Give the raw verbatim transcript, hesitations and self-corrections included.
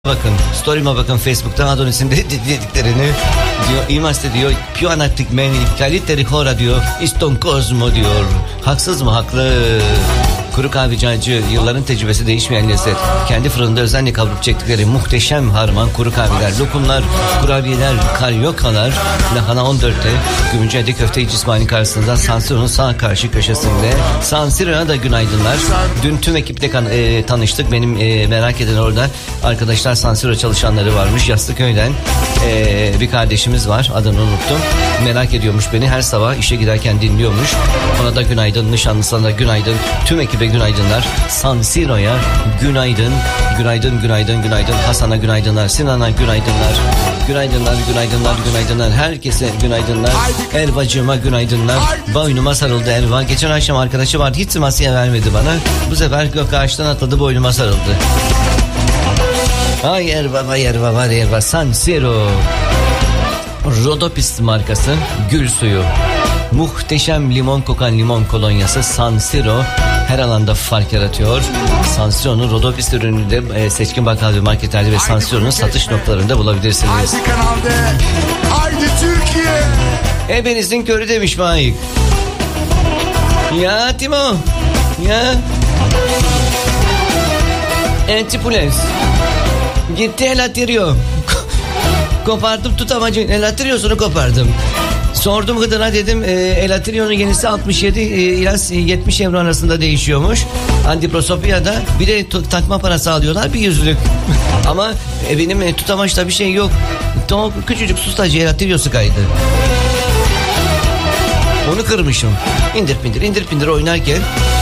Bakın, story'ime bakın Facebook'tan Adonis'in dediklerini diyor. İmaste diyor, più anartik meni, kaliteri hora diyor, iston kozmo diyor. Haksız mı? Haklı. Kuru kahvecacı, yılların tecrübesi değişmeyen lezzet. Kendi fırında özenle kavurup çektikleri muhteşem harman kuru kahveler, lokumlar, kurabiyeler, karyokalar. Lahana on dörtte Gümüşhane Köfte İsmail'in karşısında San Siro'nun sağ karşı köşesinde. San Siro'ya da günaydınlar. Dün tüm ekiple kan, e, tanıştık. Benim e, merak eden orada arkadaşlar San Siro çalışanları varmış. Yastıköy'den e, bir kardeşimiz var. Adını unuttum. Merak ediyormuş beni. Her sabah işe giderken dinliyormuş. Ona da günaydın. Nişanlısına da günaydın. Tüm ekibe günaydınlar. San Siro'ya günaydın. Günaydın, günaydın, günaydın. Hasan'a günaydınlar. Sinan'a günaydınlar. Günaydınlar, günaydınlar, günaydınlar. Herkese günaydınlar. Elvacığıma günaydınlar. Boynuma sarıldı Elva. Geçen akşam arkadaşı vardı. Hiç simasiye vermedi bana. Bu sefer gök ağaçtan atladı, boynuma sarıldı. Ay Erva, vay Erva, vay Erva. San Siro. Rodopis markası gül suyu. Muhteşem limon kokan limon kolonyası San Siro her alanda fark yaratıyor. San Siro'nun Rodopis ürünü de e, seçkin bakkal ve marketlerde ve San Siro'nun satış noktalarında bulabilirsiniz. Haydi kanalda, haydi Türkiye. Ebenizin körü demiş Faik. Ya Timo. Ya. Antipules. Gitti el atıyor. Kopardım tutamacı. El atıyorsunu kopardım. Sordum Hıdır'a, dedim e, El Atrion'un yenisi altmış yedi e, ila yetmiş euro arasında değişiyormuş. Antiprosopia'da bir de t- takma parası alıyorlar, bir yüzlük. Ama e, benim e, tutamaçta bir şey yok. O küçücük sustacı El Atrion'su kaydı. Onu kırmışım. İndir pindir indir pindir oynarken